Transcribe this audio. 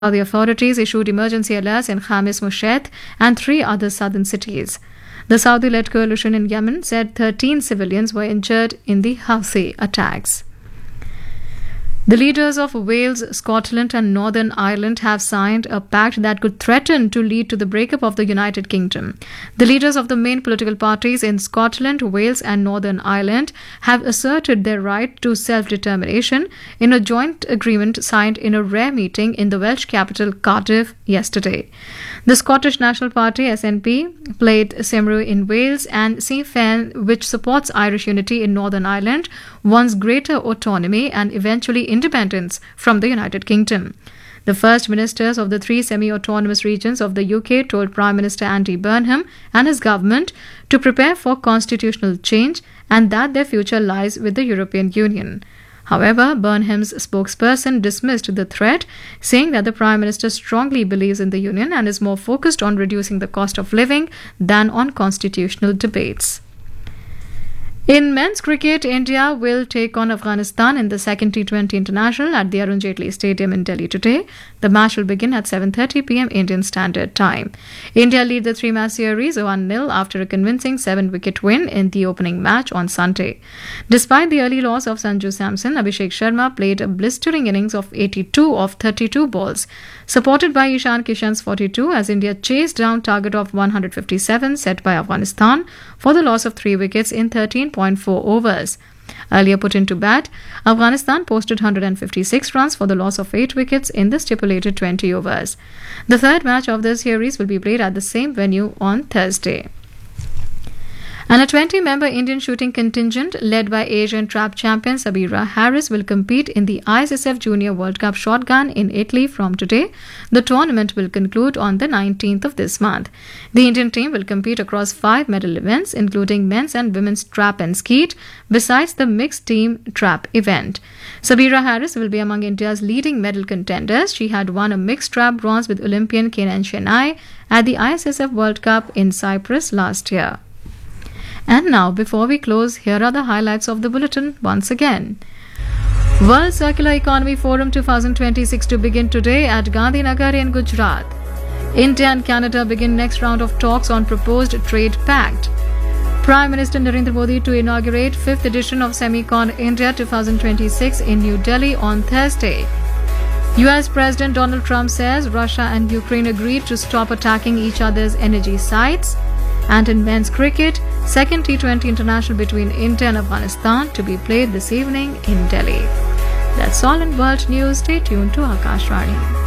The authorities issued emergency alerts in Khamis Mushat and 3 other southern cities. The Saudi-led coalition in Yemen said 13 civilians were injured in the Houthi attacks. The leaders of Wales, Scotland and Northern Ireland have signed a pact that could threaten to lead to the breakup of the United Kingdom. The leaders of the main political parties in Scotland, Wales and Northern Ireland have asserted their right to self-determination in a joint agreement signed in a rare meeting in the Welsh capital Cardiff yesterday. The Scottish National Party (SNP) played Cymru in Wales, and Sinn Féin, which supports Irish unity in Northern Ireland, wants greater autonomy and eventually independence from the United Kingdom. The first ministers of the 3 semi-autonomous regions of the UK told Prime Minister Andy Burnham and his government to prepare for constitutional change and that their future lies with the European Union. However, Burnham's spokesperson dismissed the threat, saying that the Prime Minister strongly believes in the Union and is more focused on reducing the cost of living than on constitutional debates. In men's cricket, India will take on Afghanistan in the second T20 International at the Arun Jaitley Stadium in Delhi today. The match will begin at 7:30 p.m. Indian Standard Time. India lead the 3-match series 1-0 after a convincing 7-wicket win in the opening match on Sunday. Despite the early loss of Sanju Samson, Abhishek Sharma played a blistering innings of 82 of 32 balls, supported by Ishan Kishan's 42 as India chased down target of 157 set by Afghanistan for the loss of 3 wickets in 13.4 overs. Earlier put into bat, Afghanistan posted 156 runs for the loss of 8 wickets in the stipulated 20 overs. The third match of the series will be played at the same venue on Thursday. And a 20-member Indian shooting contingent led by Asian trap champion Sabira Harris will compete in the ISSF Junior World Cup Shotgun in Italy from today. The tournament will conclude on the 19th of this month. The Indian team will compete across 5 medal events, including men's and women's trap and skeet, besides the mixed team trap event. Sabira Harris will be among India's leading medal contenders. She had won a mixed trap bronze with Olympian Kenan Chennai at the ISSF World Cup in Cyprus last year. And now, before we close, here are the highlights of the bulletin once again. World Circular Economy Forum 2026 to begin today at Gandhinagar in Gujarat. India and Canada begin next round of talks on proposed trade pact. Prime Minister Narendra Modi to inaugurate 5th edition of Semicon India 2026 in New Delhi on Thursday. US President Donald Trump says Russia and Ukraine agreed to stop attacking each other's energy sites. And in men's cricket, second T20 International between India and Afghanistan to be played this evening in Delhi. That's all in world news. Stay tuned to Akashvani.